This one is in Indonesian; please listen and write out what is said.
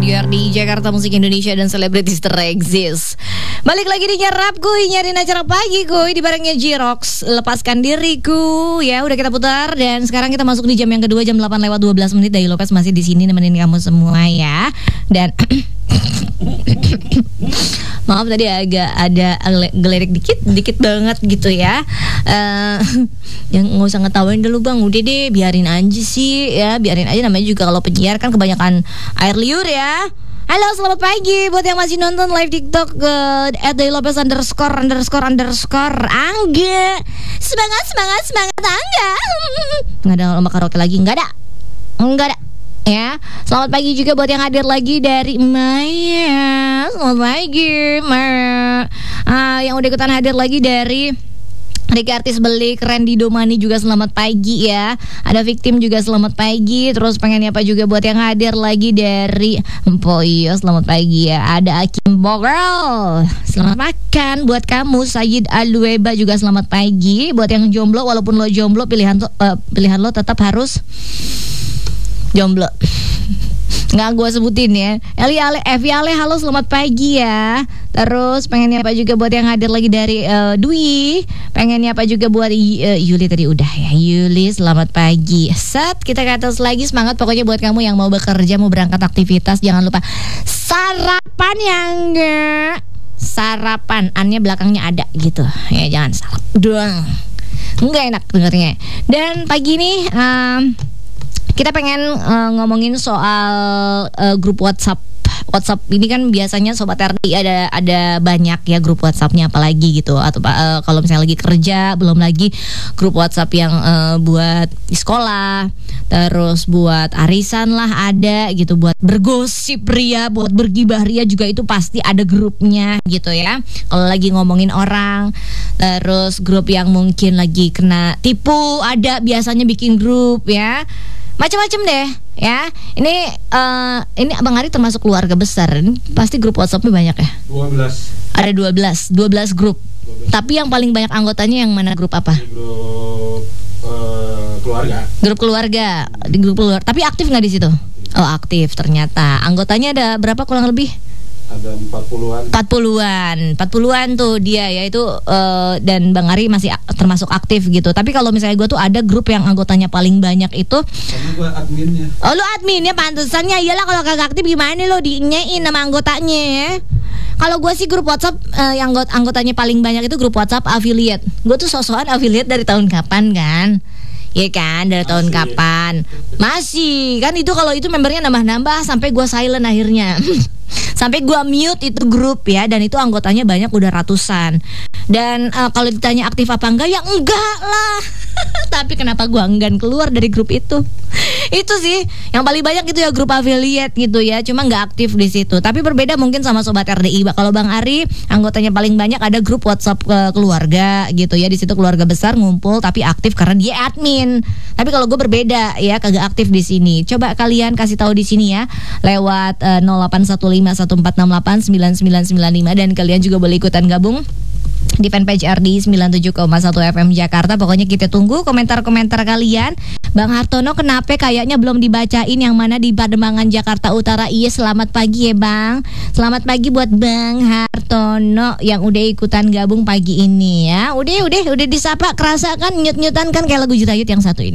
Radio RDI Jakarta, Musik Indonesia dan selebritis tereksis. Balik lagi di Nyerap kuy, nyariin acara pagi kuy di barengnya Jirox. Lepaskan diriku. Ya udah kita putar. Dan sekarang kita masuk di jam yang kedua, jam 8:12. Dai Lopez masih di sini nemenin kamu semua ya. Dan maaf tadi agak ada gelerik dikit banget gitu ya. Yang nggak usah ngetawain dulu bang, udah deh biarin aja sih ya, biarin aja, namanya juga kalau penyiar kan kebanyakan air liur ya. Halo, selamat pagi buat yang masih nonton live TikTok @dailopez ___ Angga. Semangat Angga. Nggak ada lomba karaoke lagi, nggak ada ya. Selamat pagi juga buat yang hadir lagi dari Maya. Selamat pagi Maya. Yang udah ikutan hadir lagi dari Riki Artis Belik, Randy Domani juga selamat pagi ya. Ada Victim juga selamat pagi. Terus pengen apa juga buat yang hadir lagi dari Empoyo, selamat pagi ya. Ada Akim Bogel, selamat makan buat kamu. Sayid Alueba juga selamat pagi. Buat yang jomblo, walaupun lo jomblo, pilihan lo tetap harus jomblo. Nggak gue sebutin ya. Evi Ale, halo selamat pagi ya. Terus pengennya apa juga buat yang hadir lagi dari Dwi. Pengennya apa juga buat Yuli tadi udah ya. Yuli selamat pagi. Set, kita ke atas lagi, semangat pokoknya buat kamu yang mau bekerja, mau berangkat aktivitas. Jangan lupa sarapan ya enggak. Sarapan, annya belakangnya ada gitu. Ya jangan salah doang. Enggak enak dengarnya. Dan pagi ini kita pengen ngomongin soal grup WhatsApp ini kan biasanya Sobat RDI ada banyak ya grup WhatsAppnya, apalagi gitu, atau kalau misalnya lagi kerja, belum lagi grup WhatsApp yang buat di sekolah, terus buat arisan lah ada gitu, buat bergosip ria, buat bergibah ria juga itu pasti ada grupnya gitu ya. Kalau lagi ngomongin orang, terus grup yang mungkin lagi kena tipu ada biasanya bikin grup ya. Macam-macam deh ya. Ini Abang Ari termasuk keluarga besar. Ini pasti grup WhatsApp-nya banyak ya? 12. Ada 12 grup. 12. Tapi yang paling banyak anggotanya yang mana, grup apa? Di grup keluarga. Grup keluarga. Di grup keluarga. Tapi aktif nggak di situ? Oh, aktif ternyata. Anggotanya ada berapa kurang lebih? Ada 40-an tuh dia ya itu, dan Bang Ari masih termasuk aktif gitu. Tapi kalau misalnya gue tuh ada grup yang anggotanya paling banyak itu. Karena gue adminnya. Oh, lu adminnya, pantesannya. Iyalah kalau kagak aktif gimana lo dinyein nama anggotanya ya. Kalau gue sih grup WhatsApp yang anggotanya paling banyak itu grup WhatsApp affiliate. Gue tuh sosokan affiliate dari tahun kapan kan? Iya kan, dari tahun kapan? Masih kan, itu kalau itu membernya nambah-nambah sampai gue silent akhirnya. Sampai gue mute itu grup ya. Dan itu anggotanya banyak, udah ratusan. Dan kalau ditanya aktif apa enggak, ya enggak lah. Tapi kenapa gue enggan keluar dari grup itu? Itu sih yang paling banyak itu ya, grup affiliate gitu ya. Cuma nggak aktif di situ. Tapi berbeda mungkin sama Sobat RDI. Kalau Bang Ari anggotanya paling banyak ada grup WhatsApp keluarga gitu ya. Di situ keluarga besar ngumpul tapi aktif karena dia admin. Tapi kalau gue berbeda ya, kagak aktif di sini. Coba kalian kasih tahu di sini ya lewat 081514689995, dan kalian juga boleh ikutan gabung di fanpage RDI 97,1 FM Jakarta. Pokoknya kita tunggu komentar-komentar kalian. Bang Hartono kenapa kayaknya belum dibacain yang mana di Pademangan Jakarta Utara? Iya, selamat pagi ya Bang. Selamat pagi buat Bang Hartono yang udah ikutan gabung pagi ini ya. Udah disapa, kerasa kan nyut-nyutan kan kayak lagu Jutayut yang satu ini.